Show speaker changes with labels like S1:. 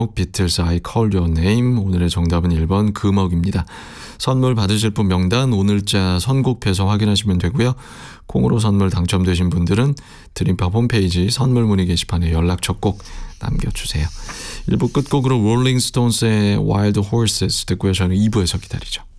S1: 비틀스 I Call Your Name. 오늘의 정답은 1번 금억입니다. 선물 받으실 분 명단 오늘자 선곡표에서 확인하시면 되고요. 콩으로 선물 당첨되신 분들은 드림팝 홈페이지 선물 문의 게시판에 연락처 꼭 남겨주세요. 1부 끝곡으로 롤링스톤스의 Wild Horses 듣고요. 저는 2부에서 기다리죠.